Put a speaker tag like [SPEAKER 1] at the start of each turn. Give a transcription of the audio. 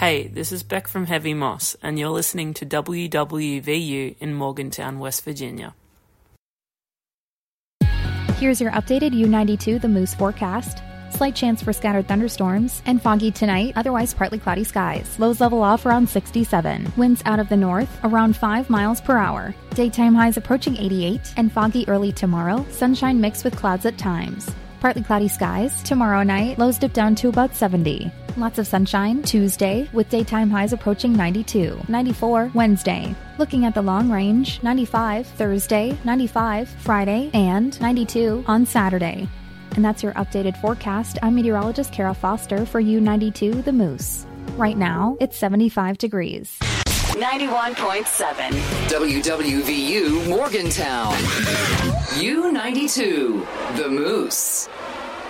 [SPEAKER 1] Hey, this is Beck from Heavy Moss, and you're listening to WWVU in Morgantown, West Virginia.
[SPEAKER 2] Here's your updated U92 The Moose forecast. Slight chance for scattered thunderstorms and foggy tonight, otherwise partly cloudy skies. Lows level off around 67. Winds out of the north around 5 miles per hour. Daytime highs approaching 88 and foggy early tomorrow. Sunshine mixed with clouds at times. Partly cloudy skies. Tomorrow night, lows dip down to about 70. Lots of sunshine Tuesday with daytime highs approaching 92. 94 Wednesday. Looking at the long range, 95 Thursday, 95 Friday, and 92 on Saturday. And that's your updated forecast. I'm meteorologist Kara Foster for U92 The Moose. Right now, it's 75 degrees.
[SPEAKER 3] 91.7 WWVU Morgantown. U92 The Moose.